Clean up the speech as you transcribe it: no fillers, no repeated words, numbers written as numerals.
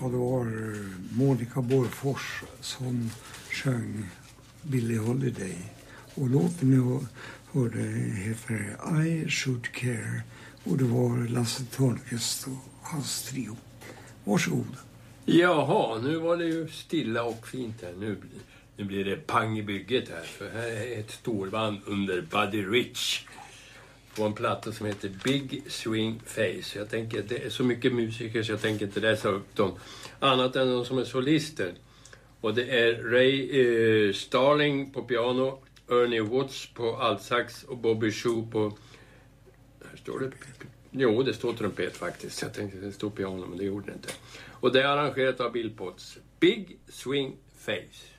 Ja, det var Monica Borfors som sjöng Billie Holiday. Och låten jag hörde heter I Should Care. Och det var Lasse Törnqvist och hans trio. Varsågod. Jaha, nu var det ju stilla och fint här. Nu blir det pang i bygget här. För här är ett storband under Buddy Rich. På en platta som heter Big Swing Face. Jag tänker, det är så mycket musiker så jag tänker inte läsa upp dem. Annat än de som är solister. Och det är Ray Starling på piano, Ernie Woods på altsax och Bobby Shue på... Här står det... Jo, det står trumpet faktiskt. Jag tänkte att det står piano, men det gjorde det inte. Och det är arrangerat av Bill Potts. Big Swing Face.